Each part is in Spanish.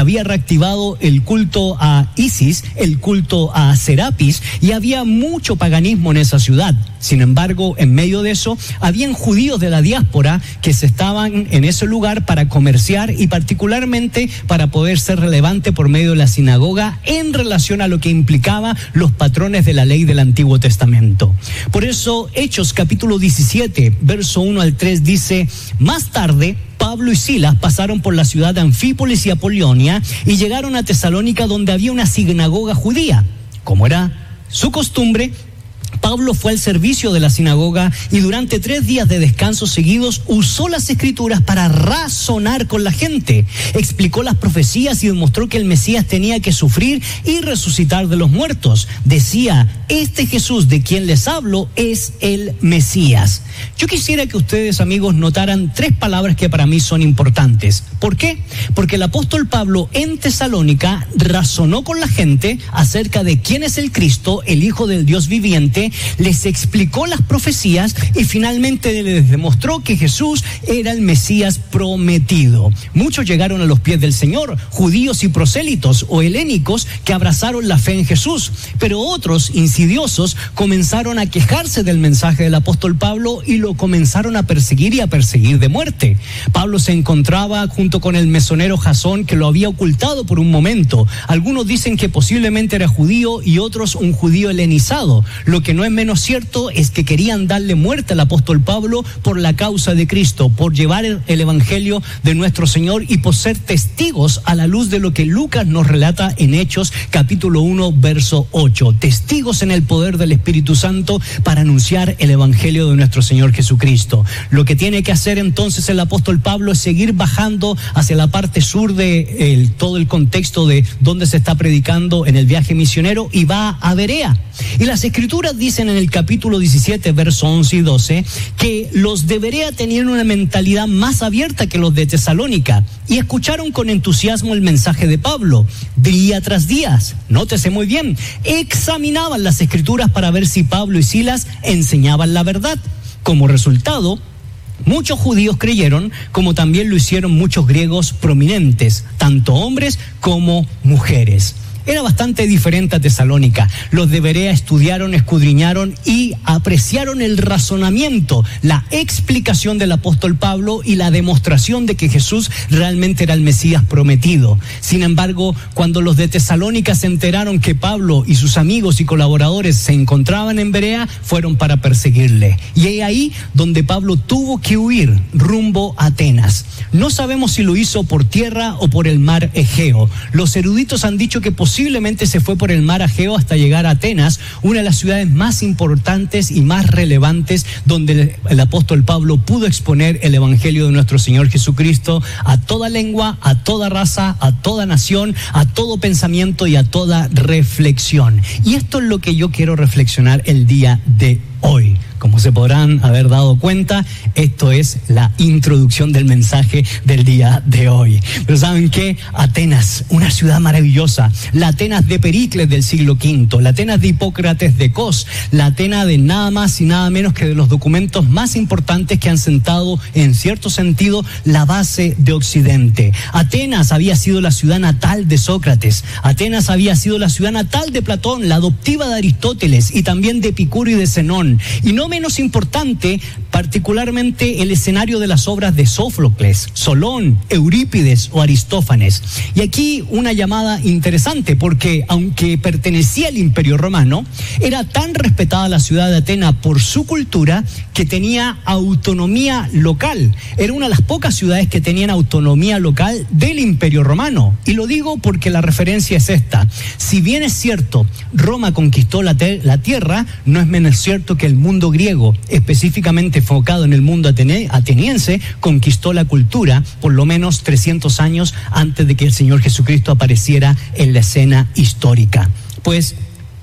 había reactivado el culto a Isis, el culto a Serapis, y había mucho paganismo en esa ciudad. Sin embargo, en medio de eso, habían judíos de la diáspora que se estaban en ese lugar para comerciar y particularmente para poder ser relevante por medio de la sinagoga en relación a lo que implicaba los patrones de la ley del Antiguo Testamento. Por eso, Hechos capítulo 17, verso 1 al 3 dice: más tarde, Pablo y Silas pasaron por la ciudad de Anfípolis y Apolonia y llegaron a Tesalónica, donde había una sinagoga judía. Como era su costumbre, Pablo fue al servicio de la sinagoga y durante 3 días de descanso seguidos usó las escrituras para razonar con la gente. Explicó las profecías y demostró que el Mesías tenía que sufrir y resucitar de los muertos. Decía: este Jesús de quien les hablo es el Mesías. Yo quisiera que ustedes, amigos, notaran 3 palabras que para mí son importantes. ¿Por qué? Porque el apóstol Pablo en Tesalónica razonó con la gente acerca de quién es el Cristo, el Hijo del Dios viviente, les explicó las profecías y finalmente les demostró que Jesús era el Mesías prometido. Muchos llegaron a los pies del Señor, judíos y prosélitos o helénicos que abrazaron la fe en Jesús, pero otros insidiosos comenzaron a quejarse del mensaje del apóstol Pablo y lo comenzaron a perseguir y a perseguir de muerte. Pablo se encontraba junto con el mesonero Jasón, que lo había ocultado por un momento. Algunos dicen que posiblemente era judío y otros un judío helenizado. Lo que no es menos cierto es que querían darle muerte al apóstol Pablo por la causa de Cristo, por llevar el evangelio de nuestro Señor y por ser testigos a la luz de lo que Lucas nos relata en Hechos capítulo 1 verso 8. Testigos en el poder del Espíritu Santo para anunciar el evangelio de nuestro Señor Jesucristo. Lo que tiene que hacer entonces el apóstol Pablo es seguir bajando hacia la parte sur de todo el contexto de donde se está predicando en el viaje misionero, y va a Berea. Y las escrituras dicen en el capítulo 17, verso 11 y 12, que los de Berea tenían una mentalidad más abierta que los de Tesalónica y escucharon con entusiasmo el mensaje de Pablo. Día tras día, nótese muy bien, examinaban las escrituras para ver si Pablo y Silas enseñaban la verdad. Como resultado, muchos judíos creyeron, como también lo hicieron muchos griegos prominentes, tanto hombres como mujeres. Era bastante diferente a Tesalónica. Los de Berea estudiaron, escudriñaron y apreciaron el razonamiento, la explicación del apóstol Pablo y la demostración de que Jesús realmente era el Mesías prometido. Sin embargo, cuando los de Tesalónica se enteraron que Pablo y sus amigos y colaboradores se encontraban en Berea, fueron para perseguirle. Y es ahí donde Pablo tuvo que huir rumbo a Atenas. No sabemos si lo hizo por tierra o por el mar Egeo. Los eruditos han dicho que posiblemente se fue por el mar Egeo hasta llegar a Atenas, una de las ciudades más importantes y más relevantes donde el apóstol Pablo pudo exponer el evangelio de nuestro Señor Jesucristo a toda lengua, a toda raza, a toda nación, a todo pensamiento y a toda reflexión. Y esto es lo que yo quiero reflexionar el día de hoy. Como se podrán haber dado cuenta, esto es la introducción del mensaje del día de hoy. Pero ¿saben qué? Atenas, una ciudad maravillosa, la Atenas de Pericles del siglo V, la Atenas de Hipócrates de Cos, la Atenas de nada más y nada menos que de los documentos más importantes que han sentado, en cierto sentido, la base de Occidente. Atenas había sido la ciudad natal de Sócrates, Atenas había sido la ciudad natal de Platón, la adoptiva de Aristóteles y también de Epicuro y de Zenón. Y no menos importante, particularmente el escenario de las obras de Sófocles, Solón, Eurípides o Aristófanes. Y aquí una llamada interesante, porque aunque pertenecía al Imperio Romano, era tan respetada la ciudad de Atenas por su cultura que tenía autonomía local. Era una de las pocas ciudades que tenían autonomía local del Imperio Romano. Y lo digo porque la referencia es esta. Si bien es cierto, Roma conquistó la tierra, no es menos cierto que el mundo griego, específicamente enfocado en el mundo ateniense, conquistó la cultura por lo menos 300 años antes de que el Señor Jesucristo apareciera en la escena histórica. Pues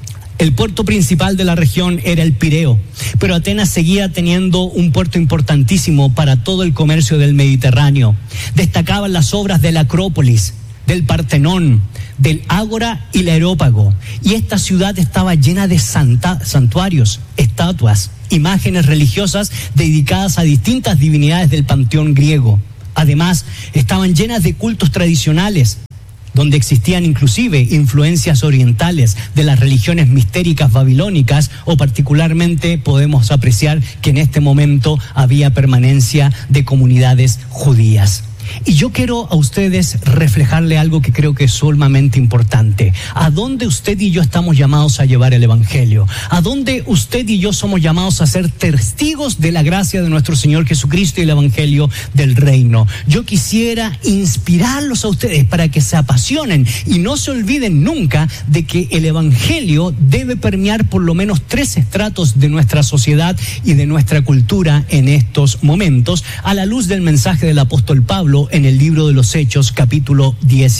el puerto principal de la región era el Pireo, pero Atenas seguía teniendo un puerto importantísimo para todo el comercio del Mediterráneo. Destacaban las obras de la Acrópolis, del Partenón, del Ágora y el Areópago. Y esta ciudad estaba llena de santuarios, estatuas, imágenes religiosas dedicadas a distintas divinidades del panteón griego. Además, estaban llenas de cultos tradicionales, donde existían inclusive influencias orientales de las religiones mistéricas babilónicas, o particularmente podemos apreciar que en este momento había permanencia de comunidades judías. Y yo quiero a ustedes reflejarle algo que creo que es sumamente importante. ¿A dónde usted y yo estamos llamados a llevar el Evangelio? ¿A dónde usted y yo somos llamados a ser testigos de la gracia de nuestro Señor Jesucristo y el Evangelio del reino? Yo quisiera inspirarlos a ustedes para que se apasionen y no se olviden nunca de que el Evangelio debe permear por lo menos 3 estratos de nuestra sociedad y de nuestra cultura en estos momentos, a la luz del mensaje del apóstol Pablo en el libro de los Hechos, capítulo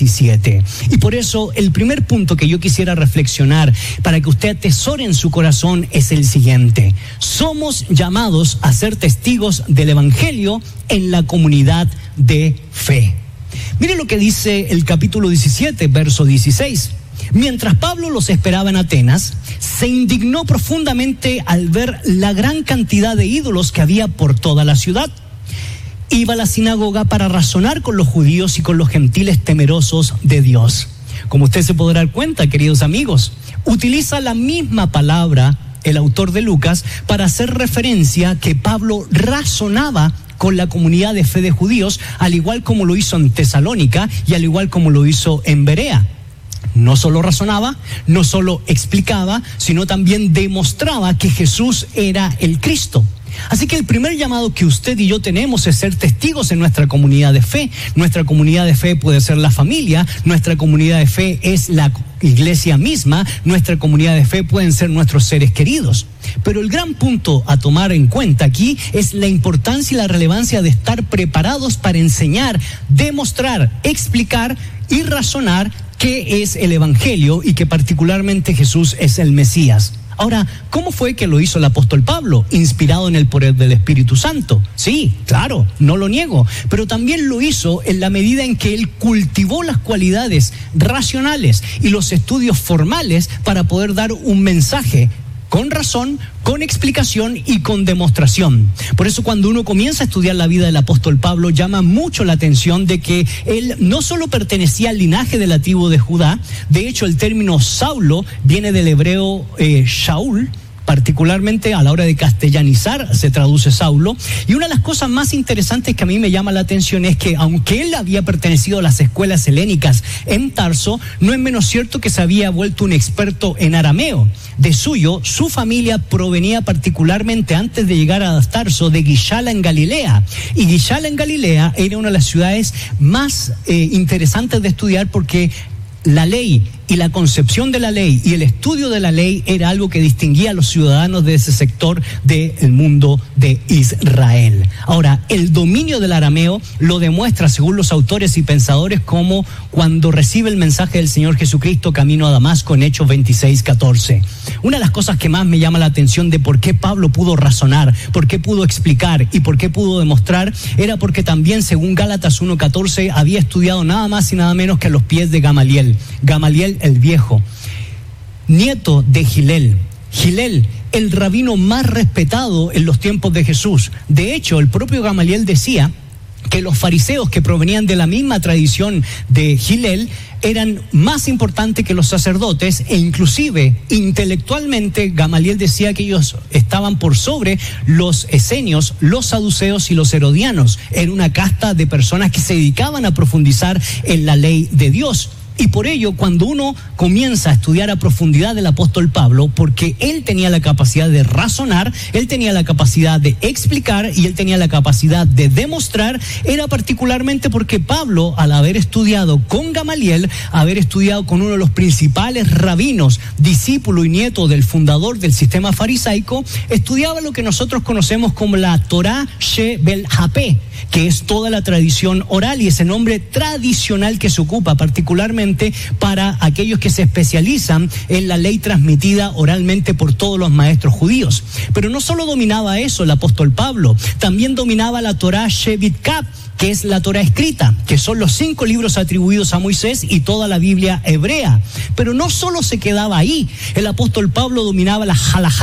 17. Y por eso el primer punto que yo quisiera reflexionar para que usted atesore en su corazón es el siguiente: somos llamados a ser testigos del Evangelio en la comunidad de fe. Mire lo que dice el capítulo 17, verso 16. Mientras Pablo los esperaba en Atenas, se indignó profundamente al ver la gran cantidad de ídolos que había por toda la ciudad. Iba a la sinagoga para razonar con los judíos y con los gentiles temerosos de Dios. Como usted se podrá dar cuenta, queridos amigos, utiliza la misma palabra el autor de Lucas para hacer referencia que Pablo razonaba con la comunidad de fe de judíos, al igual como lo hizo en Tesalónica y al igual como lo hizo en Berea. No solo razonaba, no solo explicaba, sino también demostraba que Jesús era el Cristo. Así que el primer llamado que usted y yo tenemos es ser testigos en nuestra comunidad de fe. Nuestra comunidad de fe puede ser la familia, nuestra comunidad de fe es la iglesia misma, nuestra comunidad de fe pueden ser nuestros seres queridos. Pero el gran punto a tomar en cuenta aquí es la importancia y la relevancia de estar preparados para enseñar, demostrar, explicar y razonar qué es el Evangelio y que particularmente Jesús es el Mesías. Ahora, ¿cómo fue que lo hizo el apóstol Pablo? Inspirado en el poder del Espíritu Santo. Sí, claro, no lo niego, pero también lo hizo en la medida en que él cultivó las cualidades racionales y los estudios formales para poder dar un mensaje con razón, con explicación y con demostración. Por eso cuando uno comienza a estudiar la vida del apóstol Pablo, llama mucho la atención de que él no solo pertenecía al linaje de la tribu de Judá. De hecho, el término Saulo viene del hebreo Shaul, particularmente a la hora de castellanizar se traduce Saulo. Y una de las cosas más interesantes que a mí me llama la atención es que aunque él había pertenecido a las escuelas helénicas en Tarso, no es menos cierto que se había vuelto un experto en arameo. De suyo, su familia provenía particularmente antes de llegar a Tarso de Gishala en Galilea. Y Gishala en Galilea era una de las ciudades más interesantes de estudiar porque la ley y la concepción de la ley y el estudio de la ley era algo que distinguía a los ciudadanos de ese sector del mundo de Israel. Ahora, el dominio del arameo lo demuestra, según los autores y pensadores, como cuando recibe el mensaje del Señor Jesucristo camino a Damasco en Hechos 26:14. Una de las cosas que más me llama la atención de por qué Pablo pudo razonar, por qué pudo explicar y por qué pudo demostrar, era porque también, según Gálatas 1:14, había estudiado nada más y nada menos que a los pies de Gamaliel el viejo, nieto de Gilel, el rabino más respetado en los tiempos de Jesús. De hecho, el propio Gamaliel decía que los fariseos que provenían de la misma tradición de Gilel eran más importantes que los sacerdotes, e inclusive intelectualmente Gamaliel decía que ellos estaban por sobre los esenios, los saduceos y los herodianos. Era una casta de personas que se dedicaban a profundizar en la ley de Dios. Y por ello, cuando uno comienza a estudiar a profundidad del apóstol Pablo, porque él tenía la capacidad de razonar, él tenía la capacidad de explicar y él tenía la capacidad de demostrar, era particularmente porque Pablo, al haber estudiado con Gamaliel, haber estudiado con uno de los principales rabinos, discípulo y nieto del fundador del sistema farisaico, estudiaba lo que nosotros conocemos como la Torah Shebel Japé, que es toda la tradición oral y ese nombre tradicional que se ocupa particularmente para aquellos que se especializan en la ley transmitida oralmente por todos los maestros judíos. Pero no solo dominaba eso el apóstol Pablo, también dominaba la Torah Shevitkab, que es la Torah escrita, que son los 5 libros atribuidos a Moisés y toda la Biblia hebrea. Pero no solo se quedaba ahí, el apóstol Pablo dominaba la halajá,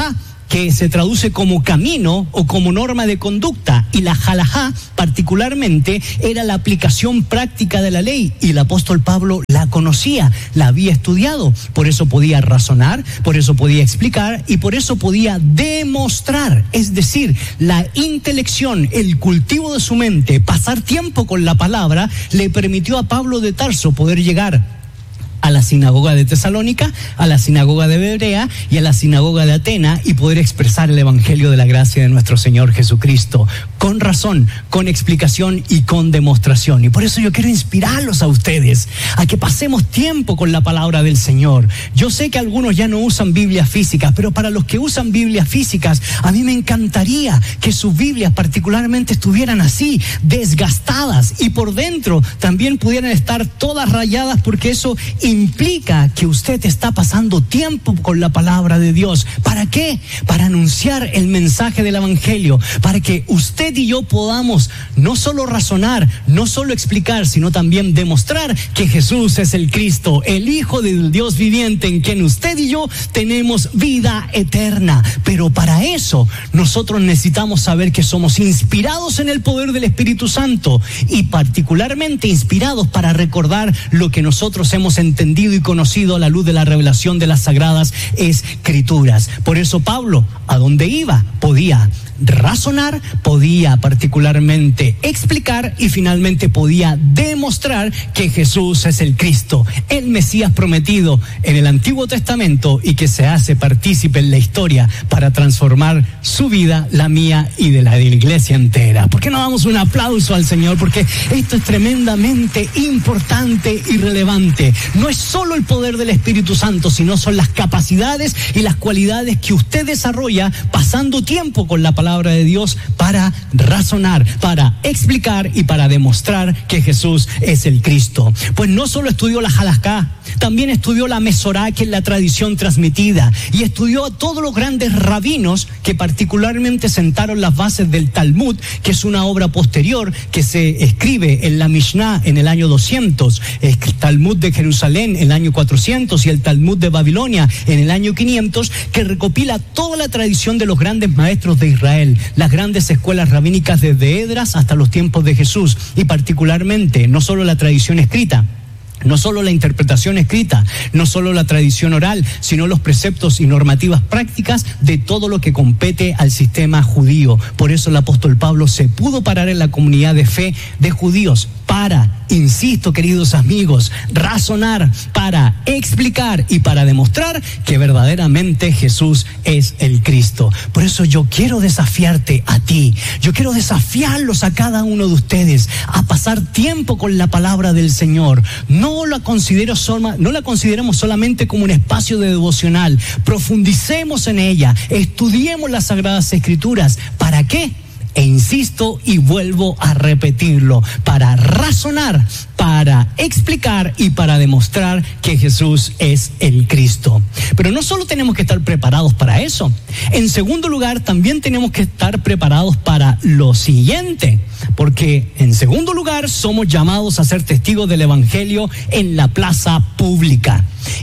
que se traduce como camino o como norma de conducta, y la halajá particularmente era la aplicación práctica de la ley, y el apóstol Pablo la conocía, la había estudiado, por eso podía razonar, por eso podía explicar y por eso podía demostrar, es decir, la intelección, el cultivo de su mente, pasar tiempo con la palabra, le permitió a Pablo de Tarso poder llegar a la sinagoga de Tesalónica, a la sinagoga de Berea y a la sinagoga de Atenas, y poder expresar el evangelio de la gracia de nuestro Señor Jesucristo con razón, con explicación y con demostración. Y por eso yo quiero inspirarlos a ustedes a que pasemos tiempo con la palabra del Señor. Yo sé que algunos ya no usan Biblias físicas, pero para los que usan Biblias físicas, a mí me encantaría que sus Biblias particularmente estuvieran así, desgastadas, y por dentro también pudieran estar todas rayadas, porque eso implica que usted está pasando tiempo con la palabra de Dios. ¿Para qué? Para anunciar el mensaje del evangelio, para que usted y yo podamos no solo razonar, no solo explicar, sino también demostrar que Jesús es el Cristo, el Hijo del Dios viviente, en quien usted y yo tenemos vida eterna. Pero para eso nosotros necesitamos saber que somos inspirados en el poder del Espíritu Santo, y particularmente inspirados para recordar lo que nosotros hemos entendido y conocido a la luz de la revelación de las Sagradas Escrituras. Por eso Pablo, a donde iba, podía razonar, podía particularmente explicar y finalmente podía demostrar que Jesús es el Cristo, el Mesías prometido en el Antiguo Testamento, y que se hace partícipe en la historia para transformar su vida, la mía y de la iglesia entera. ¿Por qué no damos un aplauso al Señor? Porque esto es tremendamente importante y relevante. No es solo el poder del Espíritu Santo, sino son las capacidades y las cualidades que usted desarrolla pasando tiempo con la palabra de Dios para razonar, para explicar y para demostrar que Jesús es el Cristo. Pues no solo estudió la halajá, también estudió la mesorá, que es la tradición transmitida, y estudió a todos los grandes rabinos que particularmente sentaron las bases del Talmud, que es una obra posterior que se escribe en la Mishnah en el año 200, el Talmud de Jerusalén en el año 400 y el Talmud de Babilonia en el año 500, que recopila toda la tradición de los grandes maestros de Israel, las grandes escuelas rabínicas desde Edras hasta los tiempos de Jesús, y particularmente no solo la tradición escrita, no solo la interpretación escrita, no solo la tradición oral, sino los preceptos y normativas prácticas de todo lo que compete al sistema judío. Por eso el apóstol Pablo se pudo parar en la comunidad de fe de judíos para, insisto, queridos amigos, razonar, para explicar y para demostrar que verdaderamente Jesús es el Cristo. Por eso yo quiero desafiarte a ti, yo quiero desafiarlos a cada uno de ustedes a pasar tiempo con la palabra del Señor. No la consideremos solamente como un espacio de devocional. Profundicemos en ella, estudiemos las Sagradas Escrituras. ¿Para qué? E insisto y vuelvo a repetirlo, para razonar, para explicar y para demostrar que Jesús es el Cristo. Pero no solo tenemos que estar preparados para eso. En segundo lugar, también tenemos que estar preparados para lo siguiente, porque en segundo lugar somos llamados a ser testigos del Evangelio en la plaza pública.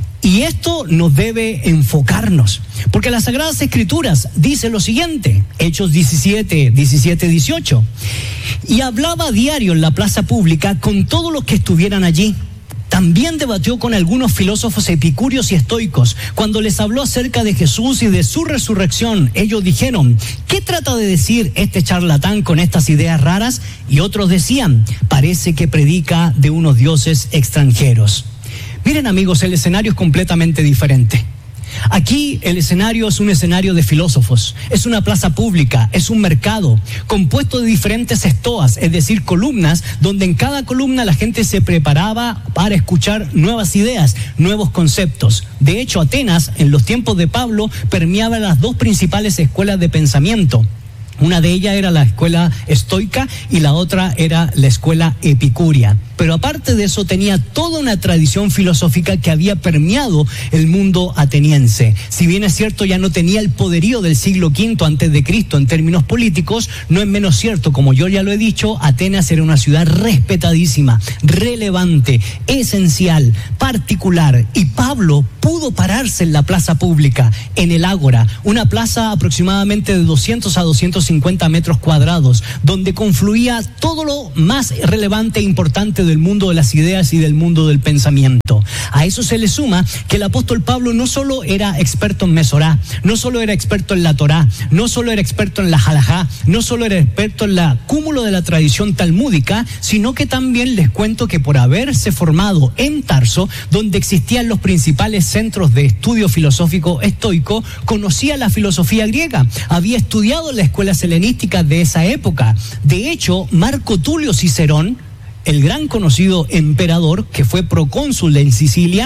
Y esto nos debe enfocarnos, porque las Sagradas Escrituras dice lo siguiente, Hechos 17, 18. Y hablaba a diario en la plaza pública con todos los que estuvieran allí. También debatió con algunos filósofos epicúreos y estoicos. Cuando les habló acerca de Jesús y de su resurrección, ellos dijeron: ¿qué trata de decir este charlatán con estas ideas raras? Y otros decían: parece que predica de unos dioses extranjeros. Miren, amigos, el escenario es completamente diferente. Aquí el escenario es un escenario de filósofos, es una plaza pública, es un mercado compuesto de diferentes estoas, es decir, columnas, donde en cada columna la gente se preparaba para escuchar nuevas ideas, nuevos conceptos. De hecho, Atenas, en los tiempos de Pablo, permeaba las dos principales escuelas de pensamiento. Una de ellas era la escuela estoica y la otra era la escuela epicúrea. Pero aparte de eso tenía toda una tradición filosófica que había permeado el mundo ateniense. Si bien es cierto, ya no tenía el poderío del siglo V antes de Cristo en términos políticos, no es menos cierto, como yo ya lo he dicho, Atenas era una ciudad respetadísima, relevante, esencial, particular, y Pablo pudo pararse en la plaza pública, en el Ágora, una plaza aproximadamente de 200 a 250 metros cuadrados, donde confluía todo lo más relevante e importante del mundo de las ideas y del mundo del pensamiento. A eso se le suma que el apóstol Pablo no solo era experto en Mesorá, no solo era experto en la Torá, no solo era experto en la Halajá, no solo era experto en la cúmulo de la tradición talmúdica, sino que también les cuento que por haberse formado en Tarso, donde existían los principales centros de estudio filosófico estoico, conocía la filosofía griega, había estudiado en las escuelas helenísticas de esa época. De hecho, Marco Tulio Cicerón, el gran conocido emperador que fue procónsul en Cilicia,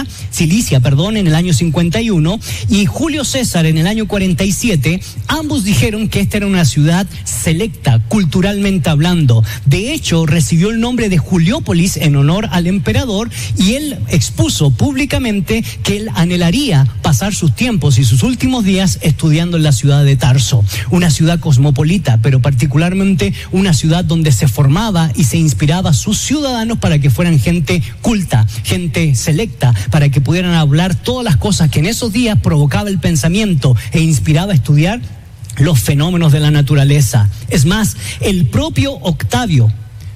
en el año 51, y Julio César en el año 47, ambos dijeron que esta era una ciudad selecta, culturalmente hablando. De hecho, recibió el nombre de Juliópolis en honor al emperador, y él expuso públicamente que él anhelaría pasar sus tiempos y sus últimos días estudiando en la ciudad de Tarso, una ciudad cosmopolita, pero particularmente una ciudad donde se formaba y se inspiraba sus ciudadanos para que fueran gente culta, gente selecta, para que pudieran hablar todas las cosas que en esos días provocaba el pensamiento e inspiraba a estudiar los fenómenos de la naturaleza. Es más, el propio Octavio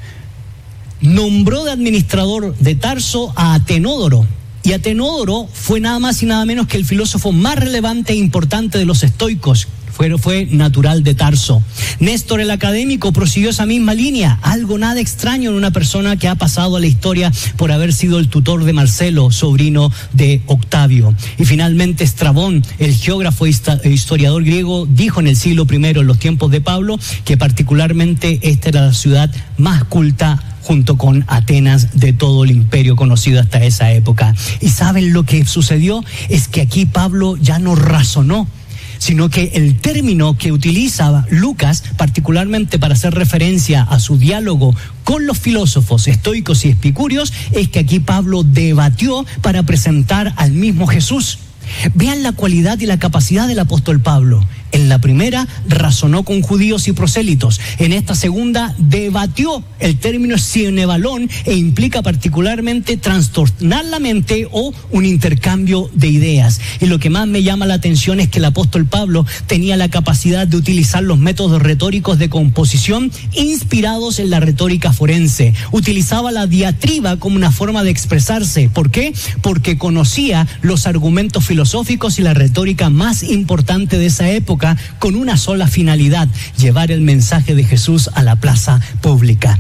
nombró de administrador de Tarso a Atenódoro, y Atenódoro fue nada más y nada menos que el filósofo más relevante e importante de los estoicos. Fue natural de Tarso. Néstor el académico prosiguió esa misma línea, algo nada extraño en una persona que ha pasado a la historia por haber sido el tutor de Marcelo, sobrino de Octavio. Y finalmente Estrabón, el geógrafo e historiador griego, dijo en el siglo I, en los tiempos de Pablo, que particularmente esta era la ciudad más culta junto con Atenas de todo el imperio conocido hasta esa época. ¿Y saben lo que sucedió? Es que aquí Pablo ya no razonó, sino que el término que utiliza Lucas, particularmente para hacer referencia a su diálogo con los filósofos estoicos y epicúreos, es que aquí Pablo debatió para presentar al mismo Jesús. Vean la cualidad y la capacidad del apóstol Pablo. En la primera razonó con judíos y prosélitos. En esta segunda debatió. El término es sinebalón e implica particularmente trastornar la mente o un intercambio de ideas. Y lo que más me llama la atención es que el apóstol Pablo tenía la capacidad de utilizar los métodos retóricos de composición inspirados en la retórica forense. Utilizaba la diatriba como una forma de expresarse. ¿Por qué? Porque conocía los argumentos filosóficos y la retórica más importante de esa época, con una sola finalidad: llevar el mensaje de Jesús a la plaza pública.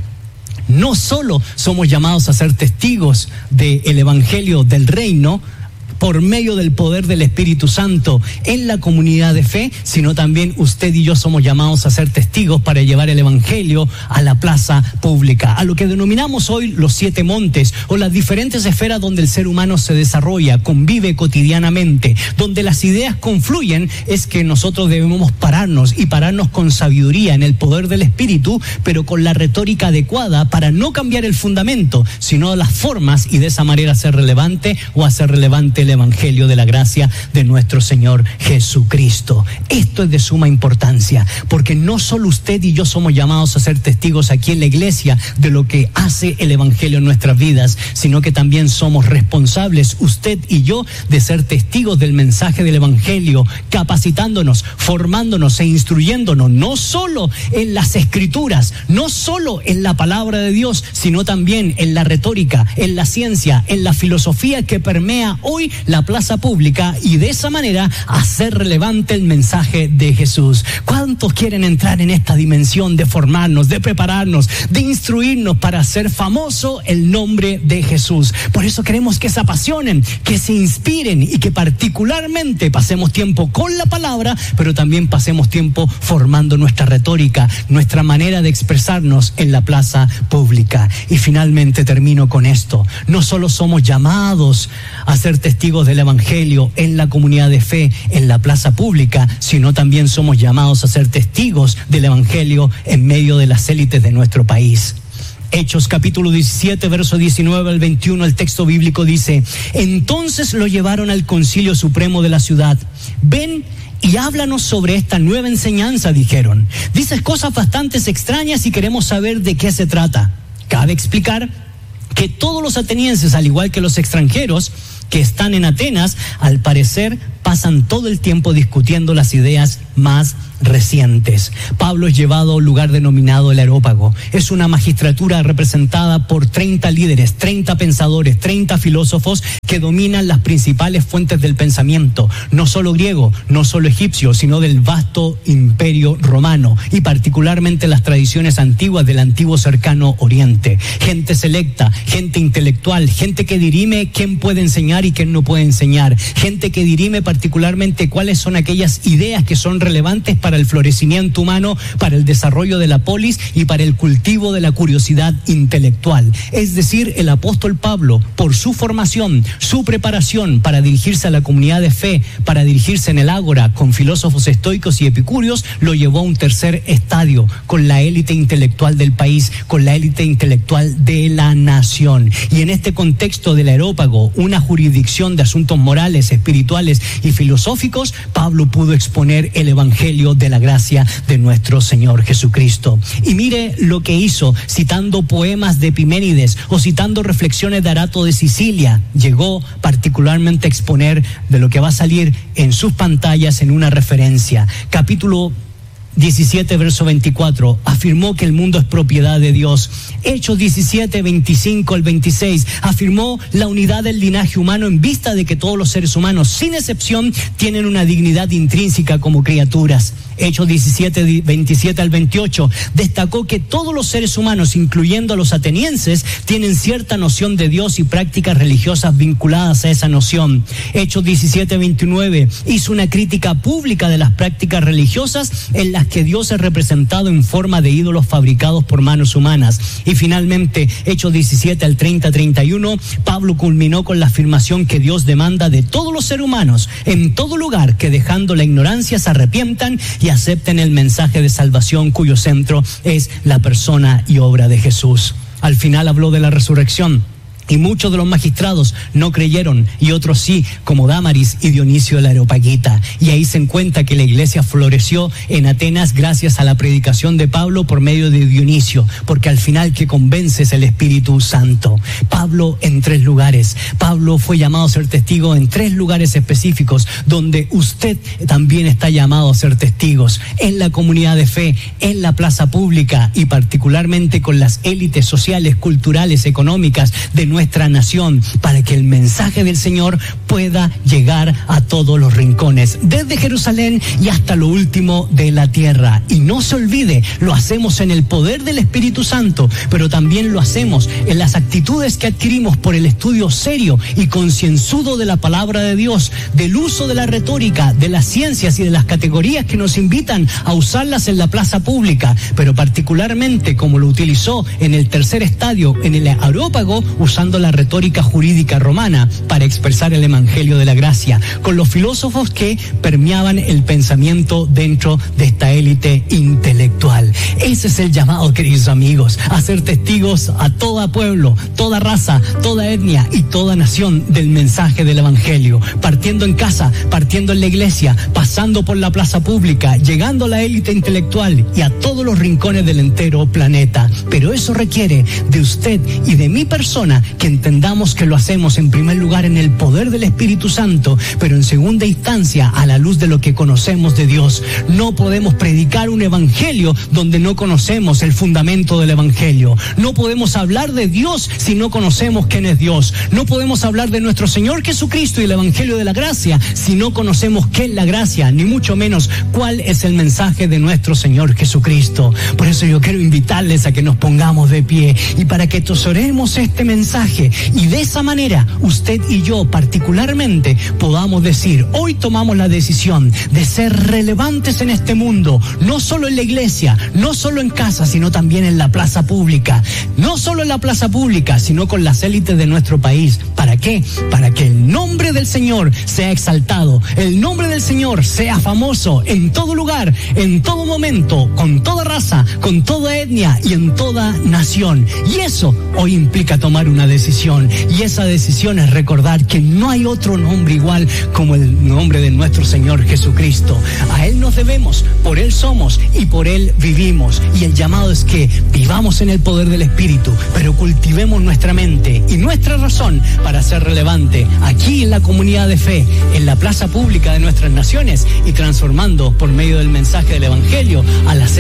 No solo somos llamados a ser testigos del evangelio del reino por medio del poder del Espíritu Santo en la comunidad de fe, sino también usted y yo somos llamados a ser testigos para llevar el evangelio a la plaza pública, a lo que denominamos hoy los 7 montes, o las diferentes esferas donde el ser humano se desarrolla, convive cotidianamente, donde las ideas confluyen. Es que nosotros debemos pararnos con sabiduría en el poder del Espíritu, pero con la retórica adecuada para no cambiar el fundamento, sino las formas, y de esa manera hacer relevante o hacer relevante el evangelio de la gracia de nuestro Señor Jesucristo. Esto es de suma importancia, porque no solo usted y yo somos llamados a ser testigos aquí en la iglesia de lo que hace el evangelio en nuestras vidas, sino que también somos responsables, usted y yo, de ser testigos del mensaje del evangelio, capacitándonos, formándonos e instruyéndonos, no solo en las escrituras, no solo en la palabra de Dios, sino también en la retórica, en la ciencia, en la filosofía que permea hoy la plaza pública, y de esa manera hacer relevante el mensaje de Jesús. ¿Cuántos quieren entrar en esta dimensión de formarnos, de prepararnos, de instruirnos para hacer famoso el nombre de Jesús? Por eso queremos que se apasionen, que se inspiren, y que particularmente pasemos tiempo con la palabra, pero también pasemos tiempo formando nuestra retórica, nuestra manera de expresarnos en la plaza pública. Y finalmente termino con esto: no solo somos llamados a ser testigos testigos del Evangelio en la comunidad de fe, en la plaza pública, sino también somos llamados a ser testigos del Evangelio en medio de las élites de nuestro país. Hechos capítulo 17, verso 19 al 21, el texto bíblico dice: entonces lo llevaron al concilio supremo de la ciudad. Ven y háblanos sobre esta nueva enseñanza, dijeron. Dices cosas bastante extrañas y queremos saber de qué se trata. Cabe explicar que todos los atenienses, al igual que los extranjeros que están en Atenas, al parecer pasan todo el tiempo discutiendo las ideas más recientes. Pablo es llevado a un lugar denominado el Areópago. Es una magistratura representada por 30 líderes, 30 pensadores, 30 filósofos que dominan las principales fuentes del pensamiento, no solo griego, no solo egipcio, sino del vasto imperio romano y particularmente las tradiciones antiguas del antiguo cercano oriente. Gente selecta, gente intelectual, gente que dirime quién puede enseñar y quién no puede enseñar, gente que dirime particularmente cuáles son aquellas ideas que son relevantes para el florecimiento humano, para el desarrollo de la polis y para el cultivo de la curiosidad intelectual. Es decir, el apóstol Pablo, por su formación, su preparación para dirigirse a la comunidad de fe, para dirigirse en el ágora con filósofos estoicos y epicúreos, lo llevó a un tercer estadio con la élite intelectual del país, con la élite intelectual de la nación. Y en este contexto del Areópago, una jurisdicción de asuntos morales, espirituales y filosóficos, Pablo pudo exponer el evangelio de la gracia de nuestro Señor Jesucristo. Y mire lo que hizo, citando poemas de Epiménides o citando reflexiones de Arato de Sicilia. Llegó particularmente a exponer de lo que va a salir en sus pantallas en una referencia. Capítulo 17, verso 24, afirmó que el mundo es propiedad de Dios. Hechos 17, 25 al 26, afirmó la unidad del linaje humano en vista de que todos los seres humanos, sin excepción, tienen una dignidad intrínseca como criaturas. Hechos 17, 27 al 28, destacó que todos los seres humanos, incluyendo a los atenienses, tienen cierta noción de Dios y prácticas religiosas vinculadas a esa noción. Hechos 17, 29, hizo una crítica pública de las prácticas religiosas en las que Dios es representado en forma de ídolos fabricados por manos humanas. Y finalmente, Hechos 17 al 30, 31, Pablo culminó con la afirmación que Dios demanda de todos los seres humanos, en todo lugar, que dejando la ignorancia se arrepientan y acepten el mensaje de salvación cuyo centro es la persona y obra de Jesús. Al final habló de la resurrección. Y muchos de los magistrados no creyeron, y otros sí, como Dámaris y Dionisio de la Areopagita. Y ahí se encuentra que la iglesia floreció en Atenas gracias a la predicación de Pablo por medio de Dionisio, porque al final que convence es el Espíritu Santo. Pablo en 3 lugares. Pablo fue llamado a ser testigo en 3 lugares específicos, donde usted también está llamado a ser testigos, en la comunidad de fe, en la plaza pública y particularmente con las élites sociales, culturales, económicas de nuestra nación, para que el mensaje del Señor pueda llegar a todos los rincones, desde Jerusalén y hasta lo último de la tierra. Y no se olvide, lo hacemos en el poder del Espíritu Santo, pero también lo hacemos en las actitudes que adquirimos por el estudio serio y concienzudo de la palabra de Dios, del uso de la retórica, de las ciencias y de las categorías que nos invitan a usarlas en la plaza pública, pero particularmente como lo utilizó en el tercer estadio, en el Areópago, usando la retórica jurídica romana para expresar el evangelio de la gracia, con los filósofos que permeaban el pensamiento dentro de esta élite intelectual. Ese es el llamado, queridos amigos, a ser testigos a todo pueblo, toda raza, toda etnia y toda nación del mensaje del evangelio, partiendo en casa, partiendo en la iglesia, pasando por la plaza pública, llegando a la élite intelectual y a todos los rincones del entero planeta. Pero eso requiere de usted y de mi persona que entendamos que lo hacemos en primer lugar en el poder del Espíritu Santo, pero en segunda instancia a la luz de lo que conocemos de Dios. No podemos predicar un evangelio donde no conocemos el fundamento del evangelio. No podemos hablar de Dios si no conocemos quién es Dios. No podemos hablar de nuestro Señor Jesucristo y el evangelio de la gracia si no conocemos qué es la gracia, ni mucho menos cuál es el mensaje de nuestro Señor Jesucristo. Por eso yo quiero invitarles a que nos pongamos de pie y para que atesoremos este mensaje mensaje y de esa manera usted y yo particularmente podamos decir, hoy tomamos la decisión de ser relevantes en este mundo, no solo en la iglesia, no solo en casa, sino también en la plaza pública, no solo en la plaza pública, sino con las élites de nuestro país. ¿Para qué? Para que el nombre del Señor sea exaltado, el nombre del Señor sea famoso en todo lugar, en todo momento, con toda raza, con toda etnia y en toda nación. Y eso hoy implica tomar una decisión, y esa decisión es recordar que no hay otro nombre igual como el nombre de nuestro Señor Jesucristo. A Él nos debemos, por Él somos y por Él vivimos. Y el llamado es que vivamos en el poder del Espíritu, pero cultivemos nuestra mente y nuestra razón para ser relevante aquí en la comunidad de fe, en la plaza pública de nuestras naciones y transformando por medio del mensaje del Evangelio a las